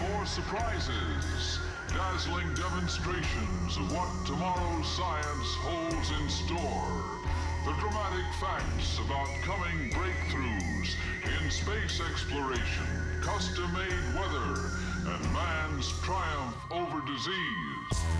for surprises, dazzling demonstrations of what tomorrow's science holds in store, the dramatic facts about coming breakthroughs in space exploration, custom-made weather, and man's triumph over disease.